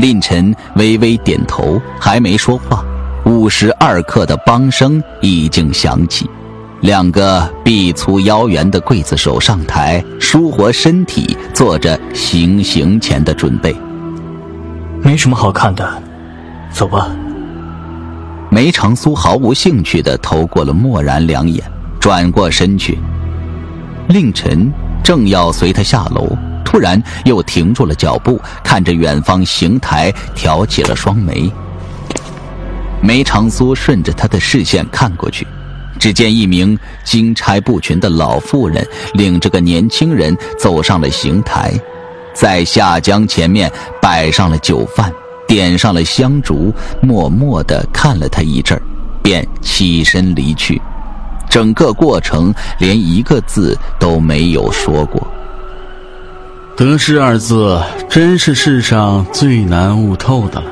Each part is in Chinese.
令臣微微点头，还没说话，52克的梆声已经响起。2个臂粗腰圆的刽子手上台，舒活身体，做着行刑前的准备。 没什么好看的，走吧。 梅长苏毫无兴趣地投过了默然2眼，转过身去。令臣正要随他下楼，突然又停住了脚步，看着远方刑台，挑起了双眉。梅长苏顺着他的视线看过去，只见一名金钗布裙的老妇人领着个年轻人走上了刑台，在下江前面摆上了酒饭，点上了香烛，默默地看了他一阵，便起身离去。整个过程连一个字都没有说过。 得失2字真是世上最难悟透的了。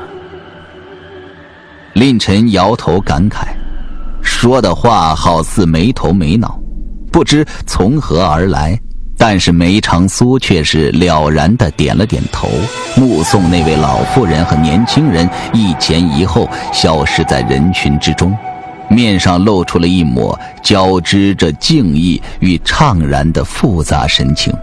令臣摇头感慨，说的话好似没头没脑，不知从何而来，但是梅长苏却是了然地点了点头，目送那位老妇人和年轻人一前一后消失在人群之中，面上露出了一抹交织着敬意与怅然的复杂神情。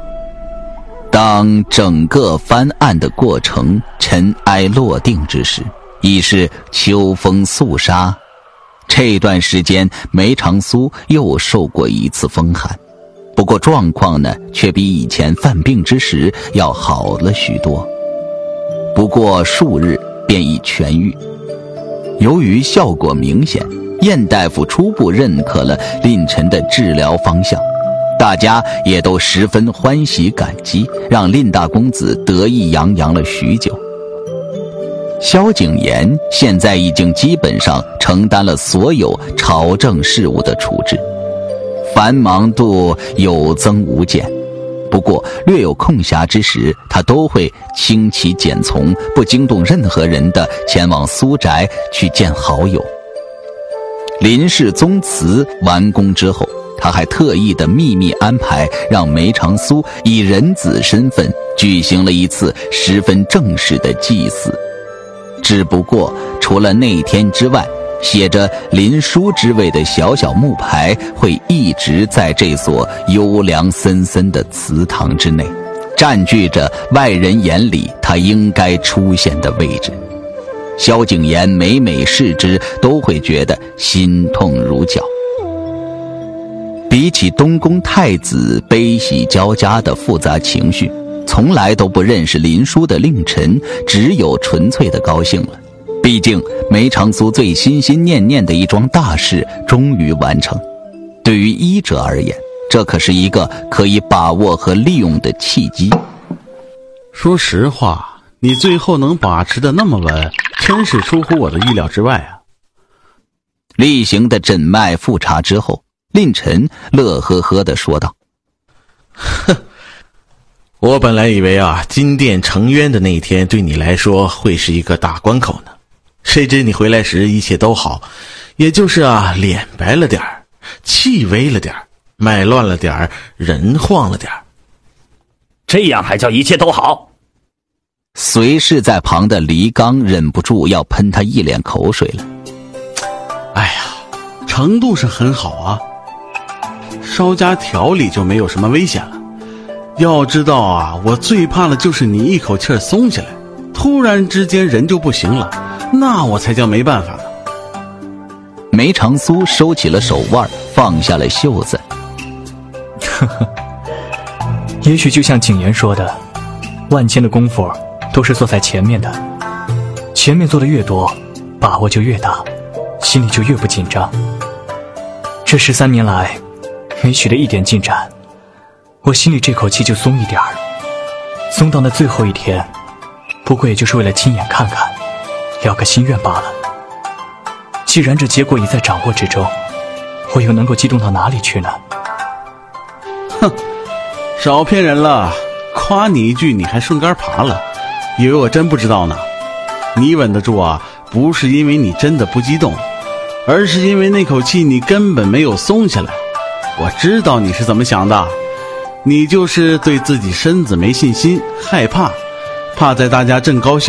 当整个翻案的过程尘埃落定之时，已是秋风肃杀。这段时间梅长苏又受过一次风寒，不过状况呢却比以前犯病之时要好了许多，不过数日便已痊愈。由于效果明显，燕大夫初步认可了令臣的治疗方向，大家也都十分欢喜感激，让令大公子得意洋洋了许久。萧景琰现在已经基本上承担了所有朝政事务的处置，繁忙度有增无减，不过略有空暇之时，他都会轻骑简从，不惊动任何人的前往苏宅去见好友。林氏宗祠完工之后，他还特意的秘密安排，让梅长苏以人子身份举行了一次十分正式的祭祀。只不过除了那天之外，写着林书之位的小小木牌会一直在这所幽凉森森的祠堂之内，占据着外人眼里他应该出现的位置。萧景琰每每视之，都会觉得心痛如绞。比起东宫太子悲喜交加的复杂情绪，从来都不认识林书的令臣只有纯粹的高兴了。毕竟梅长苏最心心念念的一桩大事终于完成，对于医者而言，这可是一个可以把握和利用的契机。 说实话，你最后能把持得那么稳，真是出乎我的意料之外啊。 例行的诊脉复查之后，令臣乐呵呵地说道： 哼，我本来以为金殿成冤的那一天对你来说会是一个大关口呢，谁知你回来时一切都好，也就是脸白了点儿，气微了点儿，脉乱了点儿，人晃了点儿。 这样还叫一切都好？ 随侍在旁的黎刚忍不住要喷他一脸口水了。 哎呀，程度是很好啊，稍加调理就没有什么危险了。要知道我最怕的就是你一口气松下来，突然之间人就不行了，那我才叫没办法呢。 梅长苏收起了手腕，放下了袖子。 呵呵，也许就像景琰说的，万千的功夫都是做在前面的，前面做的越多，把握就越大，心里就越不紧张。这13年来没取得一点进展，我心里这口气就松一点儿，松到那最后一天，不过也就是为了亲眼看看，了个心愿罢了。既然这结果已在掌握之中，我又能够激动到哪里去呢？ 哼，少骗人了，夸你一句你还顺杆爬了，以为我真不知道呢。你稳得住不是因为你真的不激动，而是因为那口气你根本没有松下来。我知道你是怎么想的，你就是对自己身子没信心，害怕在大家正高兴